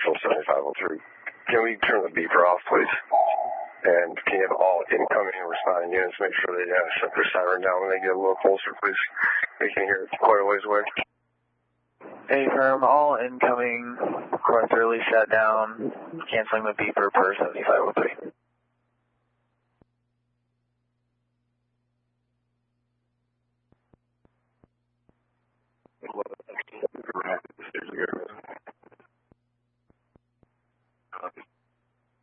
Central 7503. Can we turn the beeper off, please? And can you have all incoming and responding units make sure they shut their siren down when they get a little closer, please? We can hear it quite a ways away. Affirm, all incoming, request early shutdown, canceling the beeper per 7503.